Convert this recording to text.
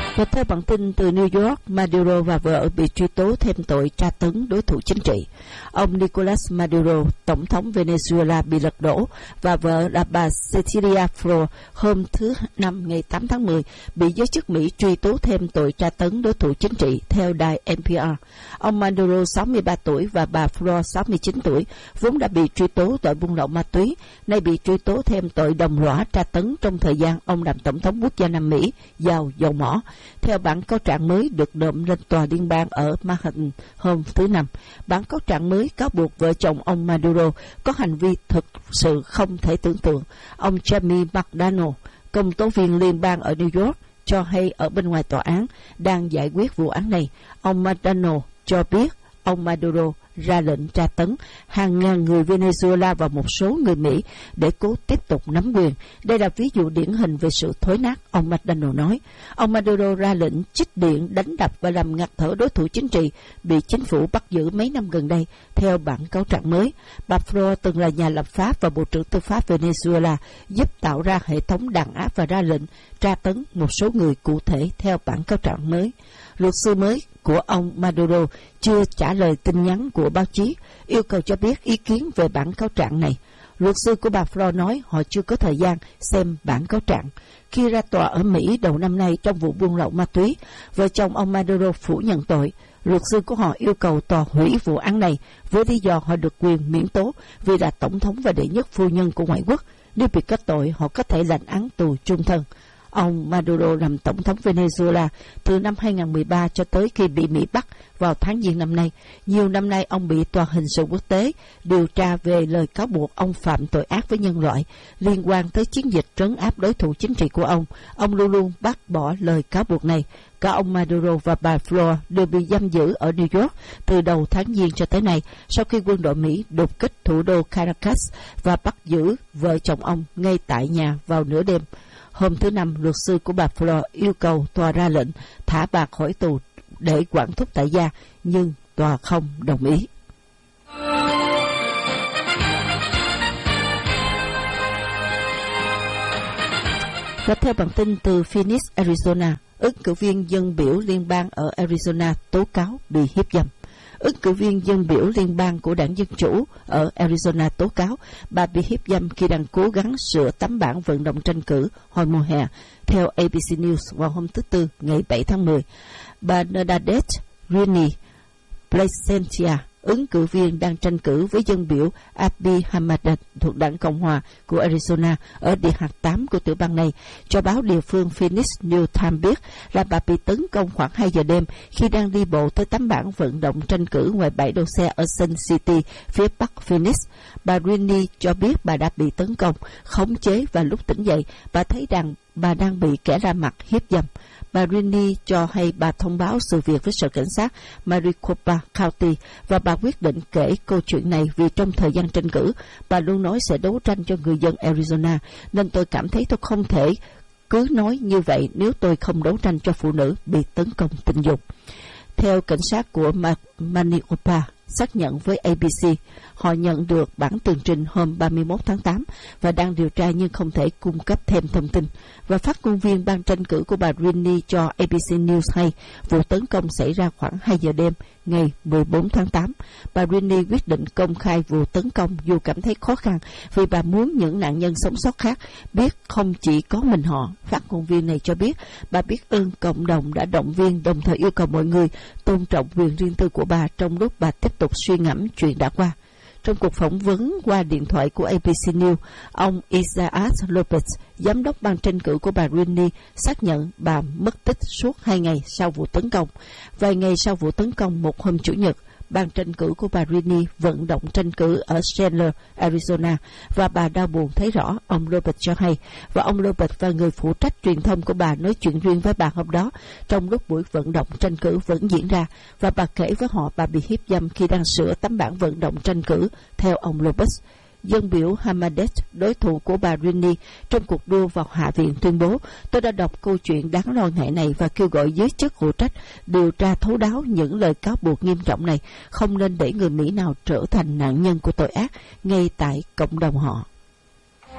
Và theo bản tin từ New York, Maduro và vợ bị truy tố thêm tội tra tấn đối thủ chính trị. Ông Nicolas Maduro, tổng thống Venezuela, bị lật đổ và vợ là bà Cecilia Flor hôm thứ Năm ngày 8 tháng 10 bị giới chức Mỹ truy tố thêm tội tra tấn đối thủ chính trị, theo đài NPR. Ông Maduro 63 tuổi và bà Flor 69 tuổi vốn đã bị truy tố tội buôn lậu ma túy, nay bị truy tố thêm tội đồng lõa tra tấn trong thời gian ông làm tổng thống quốc gia Nam Mỹ giàu dầu mỏ. Theo bản cáo trạng mới được nộp lên tòa liên bang ở Manhattan hôm thứ Năm, bản cáo trạng mới cáo buộc vợ chồng ông Maduro có hành vi thực sự không thể tưởng tượng. Ông Jamie McDaniel, công tố viên liên bang ở New York, cho hay ở bên ngoài tòa án đang giải quyết vụ án này. Ông McDaniel cho biết ông Maduro ra lệnh tra tấn hàng ngàn người Venezuela và một số người Mỹ để cố tiếp tục nắm quyền. Đây là ví dụ điển hình về sự thối nát, ông McDaniel nói. Ông Maduro ra lệnh chích điện, đánh đập và làm ngạt thở đối thủ chính trị bị chính phủ bắt giữ mấy năm gần đây, theo bản cáo trạng mới. Bà Flor từng là nhà lập pháp và Bộ trưởng Tư pháp Venezuela, giúp tạo ra hệ thống đàn áp và ra lệnh tra tấn một số người cụ thể, theo bản cáo trạng mới. Luật sư mới của ông Maduro chưa trả lời tin nhắn của báo chí yêu cầu cho biết ý kiến về bản cáo trạng này. Luật sư của bà Flor nói họ chưa có thời gian xem bản cáo trạng. Khi ra tòa ở Mỹ đầu năm nay trong vụ buôn lậu ma túy, vợ chồng ông Maduro phủ nhận tội. Luật sư của họ yêu cầu tòa hủy vụ án này với lý do họ được quyền miễn tố vì là tổng thống và đệ nhất phu nhân của ngoại quốc. Nếu bị kết tội, họ có thể lãnh án tù chung thân. Ông Maduro làm tổng thống Venezuela từ năm 2013 cho tới khi bị Mỹ bắt vào tháng Giêng năm nay. Nhiều năm nay, ông bị Tòa hình sự quốc tế điều tra về lời cáo buộc ông phạm tội ác với nhân loại liên quan tới chiến dịch trấn áp đối thủ chính trị của ông. Ông luôn luôn bác bỏ lời cáo buộc này. Cả ông Maduro và bà Flor đều bị giam giữ ở New York từ đầu tháng Giêng cho tới nay, sau khi quân đội Mỹ đột kích thủ đô Caracas và bắt giữ vợ chồng ông ngay tại nhà vào nửa đêm. Hôm thứ Năm, luật sư của bà Flor yêu cầu tòa ra lệnh thả bà khỏi tù để quản thúc tại gia, nhưng tòa không đồng ý. Và theo bản tin từ Phoenix, Arizona, ứng cử viên dân biểu liên bang ở Arizona tố cáo bị hiếp dâm. Ứng cử viên dân biểu liên bang của đảng Dân Chủ ở Arizona tố cáo bà bị hiếp dâm khi đang cố gắng sửa tấm bảng vận động tranh cử hồi mùa hè, theo ABC News vào hôm thứ Tư ngày 7 tháng 10. Bà Bernadette Rini Placentia, ứng cử viên đang tranh cử với dân biểu Abby Hamadan thuộc đảng Cộng hòa của Arizona ở địa hạt 8 của tiểu bang này, cho báo địa phương Phoenix News Times biết là bà bị tấn công khoảng 2 giờ đêm khi đang đi bộ tới tấm bảng vận động tranh cử ngoài bãi đỗ xe ở Sun City, phía bắc Phoenix. Bà Rini cho biết bà đã bị tấn công, khống chế và lúc tỉnh dậy, bà thấy rằng bà đang bị kẻ ra mặt hiếp dâm. Bà Rini cho hay bà thông báo sự việc với sở cảnh sát Maricopa County và bà quyết định kể câu chuyện này vì trong thời gian tranh cử, bà luôn nói sẽ đấu tranh cho người dân Arizona, nên tôi cảm thấy tôi không thể cứ nói như vậy nếu tôi không đấu tranh cho phụ nữ bị tấn công tình dục. Theo cảnh sát của Maricopa xác nhận với ABC, họ nhận được bản tường trình hôm 31 tháng 8 và đang điều tra nhưng không thể cung cấp thêm thông tin. Và phát ngôn viên ban tranh cử của bà Rini cho ABC News hay vụ tấn công xảy ra khoảng 2 giờ đêm ngày 14 tháng 8. Bà Rini quyết định công khai vụ tấn công dù cảm thấy khó khăn vì bà muốn những nạn nhân sống sót khác biết không chỉ có mình họ. Phát ngôn viên này cho biết bà biết ơn cộng đồng đã động viên, đồng thời yêu cầu mọi người tôn trọng quyền riêng tư của bà trong lúc bà tiếp tục suy ngẫm chuyện đã qua. Trong cuộc phỏng vấn qua điện thoại của ABC News, ông Isaac Lopez, giám đốc ban tranh cử của bà Rini, xác nhận bà mất tích suốt 2 ngày sau vụ tấn công. Vài ngày sau vụ tấn công một hôm Chủ nhật, ban tranh cử của bà Rini vận động tranh cử ở Chandler, Arizona và bà đau buồn thấy rõ, ông Lopez cho hay. Và ông Lopez và người phụ trách truyền thông của bà nói chuyện riêng với bà hôm đó trong lúc buổi vận động tranh cử vẫn diễn ra, và bà kể với họ bà bị hiếp dâm khi đang sửa tấm bảng vận động tranh cử, theo ông Lopez. Dân biểu Hamadet, đối thủ của bà Rini trong cuộc đua vào Hạ viện, tuyên bố: "Tôi đã đọc câu chuyện đáng lo ngại này và kêu gọi giới chức phụ trách điều tra thấu đáo những lời cáo buộc nghiêm trọng này, không nên để người Mỹ nào trở thành nạn nhân của tội ác ngay tại cộng đồng họ."